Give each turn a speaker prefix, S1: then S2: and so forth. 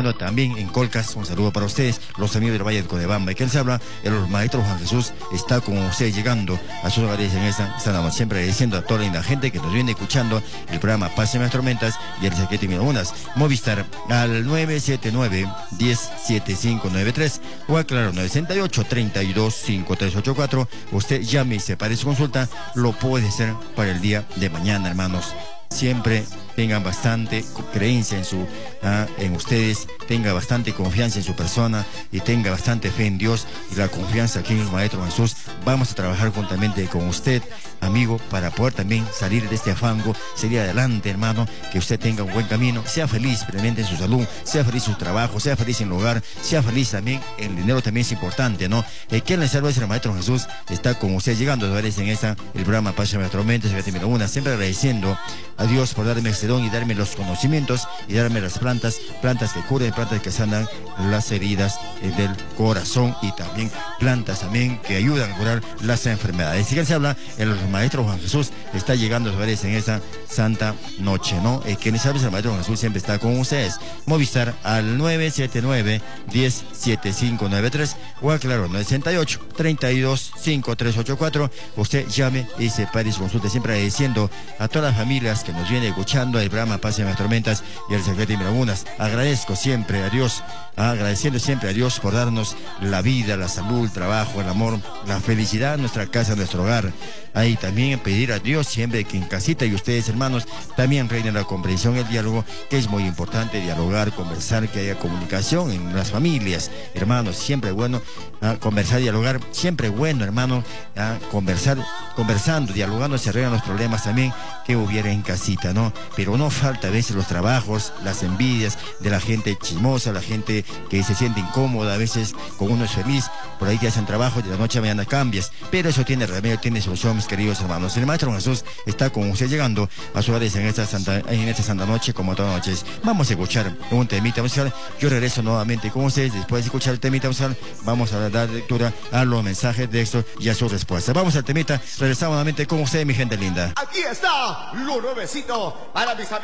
S1: llegando también en Colcas. Un saludo para ustedes, los amigos del Valle de Codebamba. Y quien se habla, el maestro Juan Jesús está con ustedes llegando a sus hogares en esta noche. Siempre agradeciendo a toda la linda gente que nos viene escuchando el programa Pásame las Tormentas y el Secreto y Unas. Movistar al 979-107593 o al claro 968-325384. Usted llame y separe su consulta. Lo puede hacer para el día de mañana, hermanos. Siempre tengan bastante creencia en ustedes, tenga bastante confianza en su persona y tenga bastante fe en Dios y la confianza aquí en el Maestro Jesús. Vamos a trabajar juntamente con usted, amigo, para poder también salir de este fango, seguir adelante, hermano, que usted tenga un buen camino, sea feliz plenamente en su salud, sea feliz en su trabajo, sea feliz en el hogar, sea feliz también, el dinero también es importante, ¿no? Quien les salva es el Maestro Jesús, está con usted llegando a en el programa Pásame las Tormentas, siempre agradeciendo a Dios por darme este don y darme los conocimientos y darme las plantas que curen, plantas que sanan las heridas del corazón y también plantas también que ayudan a curar las enfermedades. Y que se habla, el Maestro Juan Jesús está llegando a en esta santa noche, ¿no? Quien sabe, el Maestro Juan Jesús siempre está con ustedes. Movistar al 979-107593 o al claro 968-325384. Usted llame y separe su consulta, siempre agradeciendo a todas las familias que nos vienen escuchando el programa Pásame las Tormentas y el Secreto y Lagunas. Agradezco siempre a Dios, agradeciendo siempre a Dios por darnos la vida, la salud, el trabajo, el amor, la felicidad en nuestra casa, en nuestro hogar. Ahí también pedir a Dios siempre que en casita y ustedes, hermanos, también reinen la comprensión, el diálogo, que es muy importante, dialogar, conversar, que haya comunicación en las familias, hermanos, siempre bueno conversar, dialogar, siempre bueno, hermano, conversando, dialogando, se arreglan los problemas también que hubiera en casita, ¿no? Pero no falta a veces los trabajos, las envidias de la gente chismosa, la gente que se siente incómoda, a veces con uno es feliz, por ahí te hacen trabajo y de la noche a mañana cambias, pero eso tiene remedio, tiene solución, mis queridos hermanos. El Maestro Jesús está con usted llegando a su hogares en esta santa noche, como todas las noches. Vamos a escuchar un temita musical. Yo regreso nuevamente con ustedes después de escuchar el temita musical. Vamos a dar lectura a los mensajes de texto y a sus respuestas. Vamos al temita, regresamos nuevamente con ustedes, mi gente linda.
S2: Aquí está lo nuevecito para mis amigos.